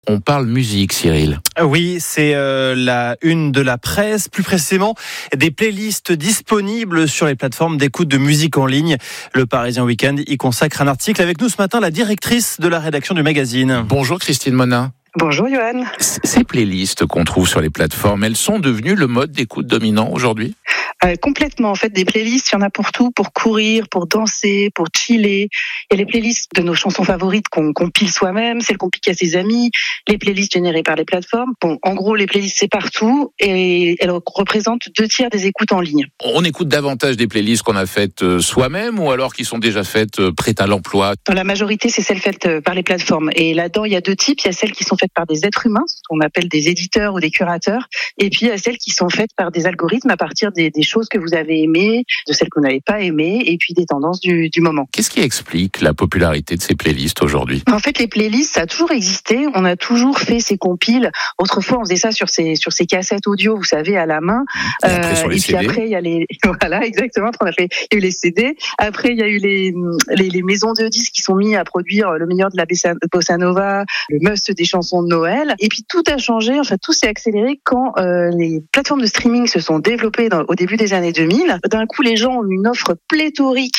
On parle musique, Cyril. Oui, c'est la une de la presse, plus précisément des playlists disponibles sur les plateformes d'écoute de musique en ligne. Le Parisien Week-end y consacre un article. Avec nous ce matin, la directrice de la rédaction du magazine. Bonjour Christine Monin. Bonjour Johan. Ces playlists qu'on trouve sur les plateformes, elles sont devenues le mode d'écoute dominant aujourd'hui ? Complètement, en fait, des playlists, il y en a pour tout, pour courir, pour danser, pour chiller. Il y a les playlists de nos chansons favorites qu'on compile soi-même, celles qu'on pique à ses amis, les playlists générées par les plateformes. Bon, en gros, les playlists, c'est partout et elles représentent 2/3 des écoutes en ligne. On écoute davantage des playlists qu'on a faites soi-même ou alors qui sont déjà faites prêtes à l'emploi ? Dans la majorité, c'est celles faites par les plateformes. Et là-dedans, il y a 2 types. Il y a celles qui sont faites par des êtres humains, ce qu'on appelle des éditeurs ou des curateurs. Et puis, il y a celles qui sont faites par des algorithmes à partir des choses que vous avez aimées, de celles que vous n'avez pas aimées, et puis des tendances du moment. Qu'est-ce qui explique la popularité de ces playlists aujourd'hui ? En fait, les playlists, ça a toujours existé. On a toujours fait ces compiles. Autrefois, on faisait ça sur ces cassettes audio, vous savez, à la main. Et puis après, il y a les, voilà, exactement. Il y a eu les CD. Après, il y a eu les maisons de disques qui sont mis à produire le meilleur de la bossa nova, le must des chansons de Noël. Et puis tout a changé. En fait, tout s'est accéléré quand les plateformes de streaming se sont développées au début des années 2000. D'un coup, les gens ont une offre pléthorique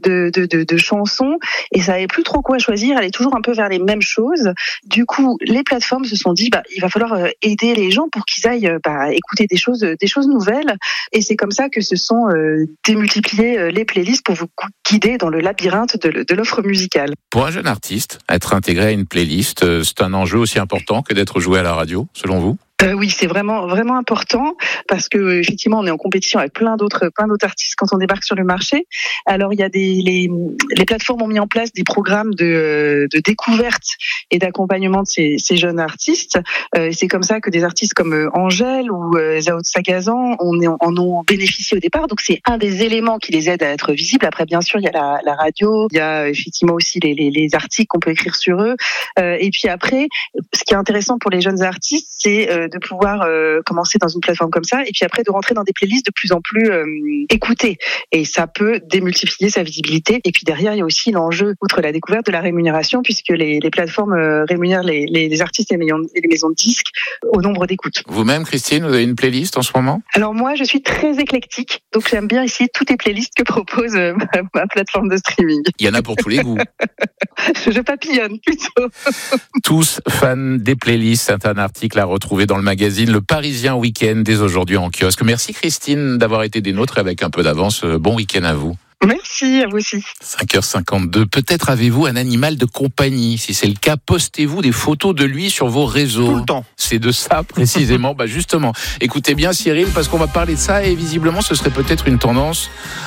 de chansons et ça n'avait plus trop quoi choisir. Elle est toujours un peu vers les mêmes choses. Du coup, les plateformes se sont dit, il va falloir aider les gens pour qu'ils aillent écouter des choses nouvelles. Et c'est comme ça que se sont démultipliées les playlists pour vous guider dans le labyrinthe de l'offre musicale. Pour un jeune artiste, être intégré à une playlist, c'est un enjeu aussi important que d'être joué à la radio, selon vous ? Oui, c'est vraiment important parce que effectivement, on est en compétition avec plein d'autres artistes quand on débarque sur le marché. Alors, il y a les plateformes ont mis en place des programmes de découverte et d'accompagnement de ces jeunes artistes. Et c'est comme ça que des artistes comme Angèle ou Zao de Sagazan en ont bénéficié au départ. Donc, c'est un des éléments qui les aide à être visibles. Après, bien sûr, il y a la radio, il y a effectivement aussi les articles qu'on peut écrire sur eux. Et puis après, ce qui est intéressant pour les jeunes artistes, c'est de pouvoir commencer dans une plateforme comme ça et puis après de rentrer dans des playlists de plus en plus écoutées. Et ça peut démultiplier sa visibilité. Et puis derrière, il y a aussi l'enjeu, outre la découverte, de la rémunération, puisque les plateformes rémunèrent les artistes et les maisons de disques au nombre d'écoutes. Vous-même, Christine, vous avez une playlist en ce moment ? Alors moi, je suis très éclectique, donc j'aime bien essayer toutes les playlists que propose ma plateforme de streaming. Il y en a pour tous les goûts. Je papillonne plutôt. Tous fans des playlists, c'est un article à retrouver dans le magazine Le Parisien Week-end dès aujourd'hui en kiosque. Merci Christine d'avoir été des nôtres avec un peu d'avance. Bon week-end à vous. Merci, à vous aussi. 5h52. Peut-être avez-vous un animal de compagnie. Si c'est le cas, postez-vous des photos de lui sur vos réseaux. Tout le temps. C'est de ça précisément. Justement, écoutez bien Cyril, parce qu'on va parler de ça et visiblement ce serait peut-être une tendance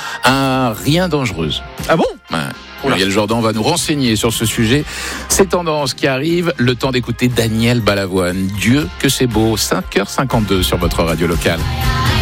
à rien dangereuse. Ah bon ? Muriel Jourdan va nous renseigner sur ce sujet. Ces tendances qui arrivent, le temps d'écouter Daniel Balavoine. Dieu que c'est beau, 5h52 sur votre radio locale.